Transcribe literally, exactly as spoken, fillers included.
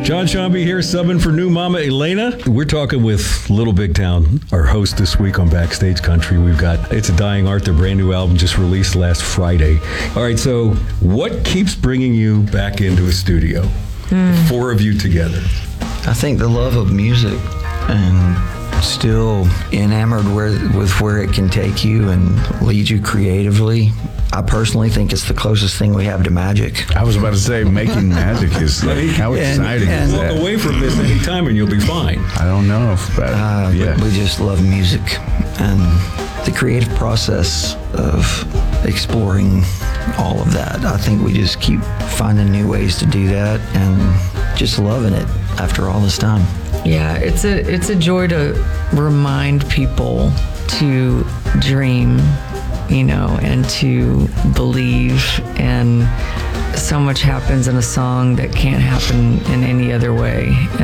John Shambi here, subbing for new mama Elena. We're talking with Little Big Town, our host this week on Backstage Country. We've got It's a Dying Art, their brand new album just released last Friday. All right, so what keeps bringing you back into a studio? Mm. The four of you together. I think the love of music and still enamored with, with where it can take you and lead you creatively. I personally think it's the closest thing we have to magic. I was about to say, making magic is like, how exciting and, is Walk that? away from this anytime and you'll be fine. I don't know if that, uh, yeah. We just love music and the creative process of exploring all of that. I think we just keep finding new ways to do that and just loving it after all this time. Yeah, it's a it's a joy to remind people to dream, you know, and to believe. And so much happens in a song that can't happen in any other way.